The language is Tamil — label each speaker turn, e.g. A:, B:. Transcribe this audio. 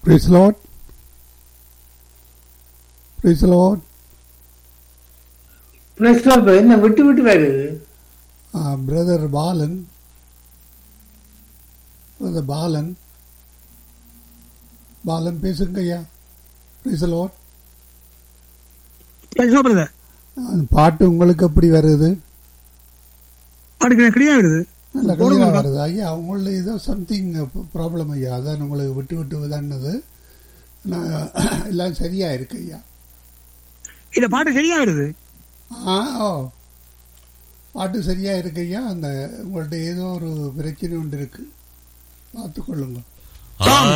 A: Praise the Lord. Praise the Lord.
B: Praise the Lord. என்ன விட்டு விட்டு வருது?
A: Brother Balan. Brother Balan. Balan பேசுங்க ஐயா. Praise the Lord.
C: Praise the Lord, brother.
A: பாட்டு உங்களுக்கு எப்படி வருது?
C: பாட்டு கிளியா வருது.
A: நல்ல கிளியா வருது ஐயா. அவங்கள ஏதோ சம்திங் ப்ராப்ளம் ஐயா. அதான் உங்களுக்கு விட்டு விட்டு விதானது. எல்லாம் சரியா இருக்கு ஐயா.
C: இந்த பாட்டு சரியா வருது.
A: ஓ பாட்டு சரியா இருக்கு ஐயா. அந்த உங்கள்ட்ட ஏதோ ஒரு பிரச்சனை ஒன்று இருக்கு, பார்த்துக்கொள்ளுங்க.